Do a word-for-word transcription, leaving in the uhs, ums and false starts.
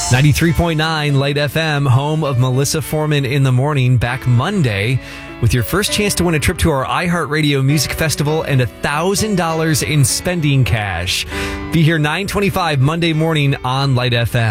ninety-three point nine Light F M, home of Melissa Foreman in the Morning, back Monday with your first chance to win a trip to our iHeartRadio Music Festival and one thousand dollars in spending cash. Be here nine twenty-five Monday morning on Light F M.